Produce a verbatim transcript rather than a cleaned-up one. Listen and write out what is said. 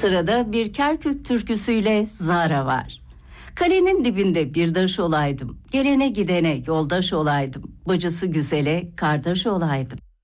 Sırada bir Kerkük türküsüyle Zara var. Kalenin dibinde birdaş olaydım, gelene gidene yoldaş olaydım, bacısı güzele kardeş olaydım.